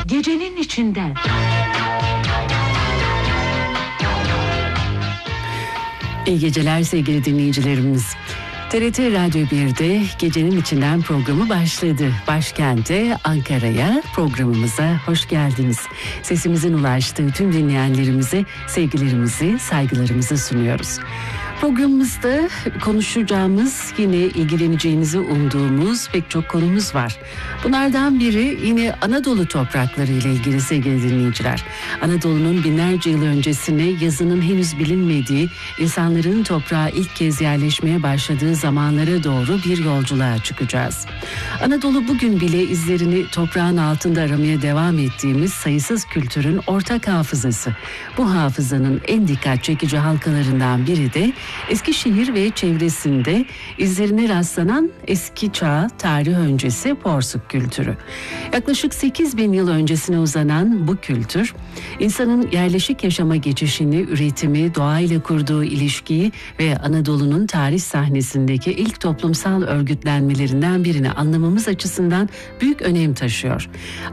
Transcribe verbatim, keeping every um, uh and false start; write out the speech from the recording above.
Gecenin içinden. İyi geceler sevgili dinleyicilerimiz. T R T Radyo bir'de Gecenin İçinden programı başladı. Başkente, Ankara'ya, programımıza hoş geldiniz. Sesimizin ulaştığı tüm dinleyenlerimize sevgilerimizi, saygılarımızı sunuyoruz. Programımızda konuşacağımız, yine ilgileneceğinizi umduğumuz pek çok konumuz var. Bunlardan biri yine Anadolu toprakları ile ilgili sevgili dinleyiciler. Anadolu'nun binlerce yıl öncesine, yazının henüz bilinmediği, insanların toprağa ilk kez yerleşmeye başladığı zamanlara doğru bir yolculuğa çıkacağız. Anadolu bugün bile izlerini toprağın altında aramaya devam ettiğimiz sayısız kültürün ortak hafızası. Bu hafızanın en dikkat çekici halkalarından biri de Eskişehir ve çevresinde izlerine rastlanan eski çağ, tarih öncesi Porsuk kültürü. Yaklaşık sekiz bin yıl öncesine uzanan bu kültür, insanın yerleşik yaşama geçişini, üretimi, doğayla kurduğu ilişkiyi ve Anadolu'nun tarih sahnesindeki ilk toplumsal örgütlenmelerinden birini anlamamız açısından büyük önem taşıyor.